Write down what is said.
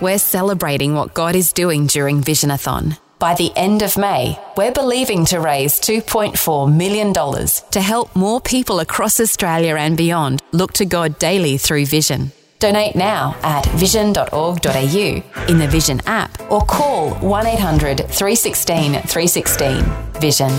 we're celebrating what God is doing during Visionathon. By the end of May, we're believing to raise $2.4 million to help more people across Australia and beyond look to God daily through Vision. Donate now at vision.org.au, in the Vision app, or call 1-800-316-316. Vision.